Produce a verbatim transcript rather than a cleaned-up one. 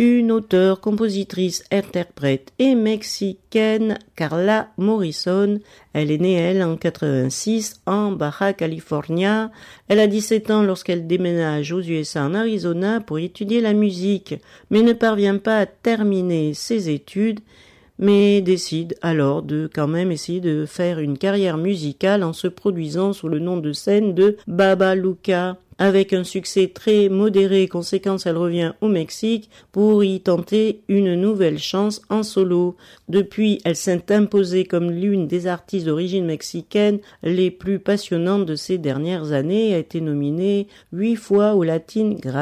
Une auteure, compositrice, interprète et mexicaine, Carla Morrison. Elle est née, elle, en quatre-vingt-six, en Baja California. Elle a dix-sept ans lorsqu'elle déménage aux U S A en Arizona pour étudier la musique, mais ne parvient pas à terminer ses études, mais décide alors de quand même essayer de faire une carrière musicale en se produisant sous le nom de scène de Babaluka. Avec un succès très modéré, conséquence, elle revient au Mexique pour y tenter une nouvelle chance en solo. Depuis, elle s'est imposée comme l'une des artistes d'origine mexicaine les plus passionnantes de ces dernières années, a été nominée huit fois aux Latin Grammy.